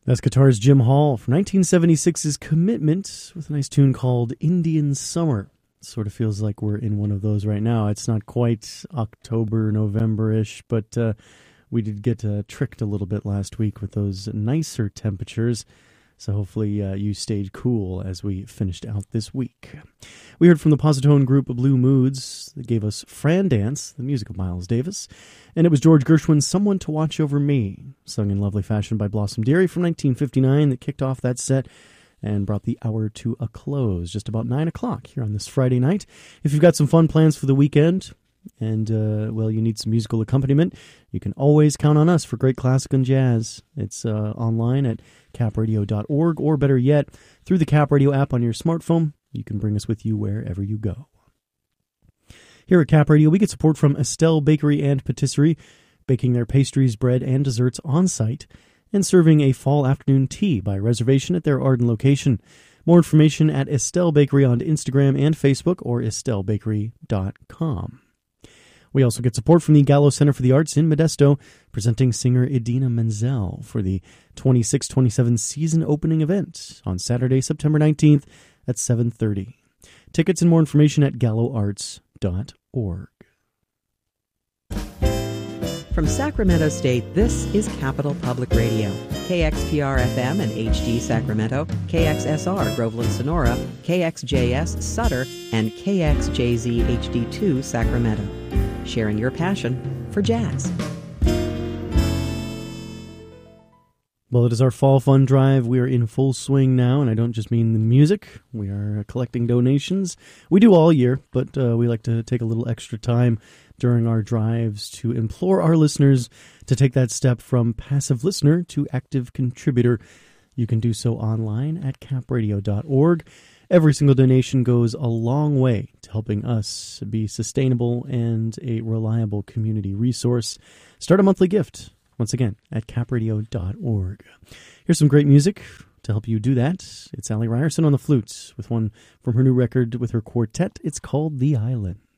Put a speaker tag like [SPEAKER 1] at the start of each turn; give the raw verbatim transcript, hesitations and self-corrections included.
[SPEAKER 1] That's guitarist Jim Hall from nineteen seventy-six's Commitment with a nice tune called Indian Summer. It sort of feels like we're in one of those right now. It's not quite October, November-ish, but uh, we did get uh, tricked a little bit last week with those nicer temperatures. So hopefully uh, you stayed cool as we finished out this week. We heard from the Positone group Blue Moods that gave us Fran Dance, the music of Miles Davis. And it was George Gershwin's Someone to Watch Over Me, sung in lovely fashion by Blossom Dearie from nineteen fifty-nine, that kicked off that set and brought the hour to a close, just about nine o'clock here on this Friday night. If you've got some fun plans for the weekend, and, uh, well, you need some musical accompaniment, you can always count on us for great classic and jazz. It's uh, online at cap radio dot org, or better yet, through the Cap Radio app on your smartphone. You can bring us with you wherever you go. Here at Cap Radio, we get support from Estelle Bakery and Patisserie, baking their pastries, bread, and desserts on-site, and serving a fall afternoon tea by reservation at their Arden location. More information at Estelle Bakery on Instagram and Facebook, or estelle bakery dot com. We also get support from the Gallo Center for the Arts in Modesto, presenting singer Idina Menzel for the twenty-six twenty-seven season opening event on Saturday, September nineteenth at seven thirty. Tickets and more information at gallo arts dot org.
[SPEAKER 2] From Sacramento State, this is Capital Public Radio. K X P R F M and H D Sacramento, K X S R Groveland Sonora, K X J S Sutter, and K X J Z H D two Sacramento. Sharing your passion for jazz.
[SPEAKER 1] Well, it is our Fall Fund Drive. We are in full swing now, and I don't just mean the music. We are collecting donations. We do all year, but uh, we like to take a little extra time during our drives to implore our listeners to take that step from passive listener to active contributor. You can do so online at cap radio dot org. Every single donation goes a long way to helping us be sustainable and a reliable community resource. Start a monthly gift, once again, at cap radio dot org. Here's some great music to help you do that. It's Allie Ryerson on the flute with one from her new record with her quartet. It's called The Island.